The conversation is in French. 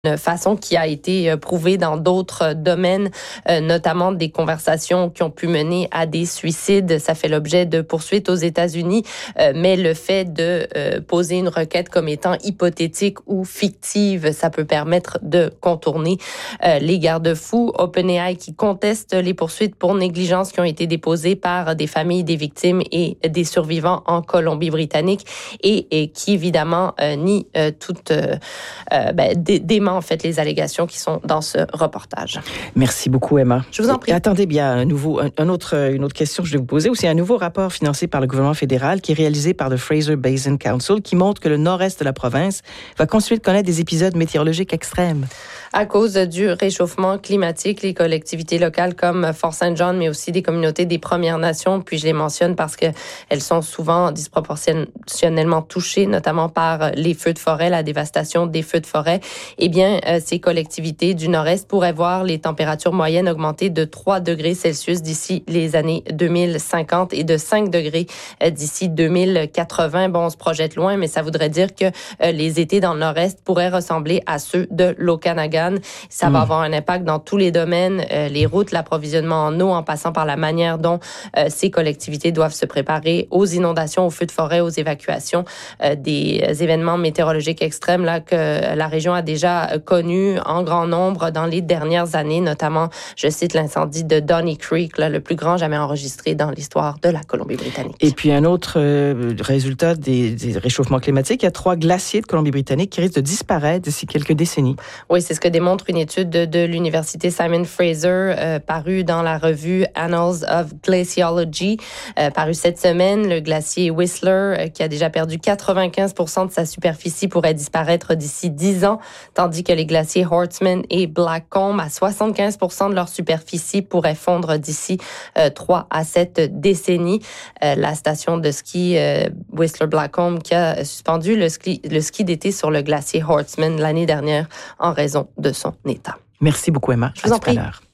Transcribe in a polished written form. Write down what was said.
Une façon qui a été prouvée dans d'autres domaines, notamment des conversations qui ont pu mener à des suicides. Ça fait l'objet de poursuites aux États-Unis, mais le fait de poser une requête comme étant hypothétique ou fictive, ça peut permettre de contourner les garde-fous. OpenAI qui conteste les poursuites pour négligence qui ont été déposées par des familles des victimes et des survivants en Colombie-Britannique et qui évidemment nie dément en fait les allégations qui sont dans ce reportage. Merci beaucoup, Emma. Je vous en prie. Et attendez bien, une autre question que je vais vous poser aussi. Un nouveau rapport financé par le gouvernement fédéral qui est réalisé par le Fraser Basin Council qui montre que le nord-est de la province va continuer de connaître des épisodes météorologiques extrêmes. À cause du réchauffement climatique, les collectivités locales comme Fort St. John, mais aussi des communautés des Premières Nations, puis je les mentionne parce que elles sont souvent disproportionnellement touchées, notamment par les feux de forêt, la dévastation des feux de forêt. Eh bien, ces collectivités du Nord-Est pourraient voir les températures moyennes augmenter de 3 degrés Celsius d'ici les années 2050 et de 5 degrés d'ici 2080. Bon, on se projette loin, mais ça voudrait dire que les étés dans le Nord-Est pourraient ressembler à ceux de l'Okanagan. Ça va avoir un impact dans tous les domaines, les routes, l'approvisionnement en eau, en passant par la manière dont ces collectivités doivent se préparer aux inondations, aux feux de forêt, aux évacuations, des événements météorologiques extrêmes là que la région a déjà connu en grand nombre dans les dernières années, notamment, je cite l'incendie de Donny Creek, là, le plus grand jamais enregistré dans l'histoire de la Colombie-Britannique. Et puis un autre résultat des réchauffements climatiques, il y a 3 glaciers de Colombie-Britannique qui risquent de disparaître d'ici quelques décennies. Oui, c'est ce que démontre une étude de l'université Simon Fraser parue dans la revue Annals of Glaciology, parue cette semaine. Le glacier Whistler, qui a déjà perdu 95% de sa superficie, pourrait disparaître d'ici 10 ans, tandis que les glaciers Horstman et Blackcomb, à 75% de leur superficie, pourraient fondre d'ici 3 à 7 décennies. La station de ski Whistler-Blackcomb qui a suspendu le ski d'été sur le glacier Horstman l'année dernière en raison de son état. Merci beaucoup, Emma. Je vous en prie.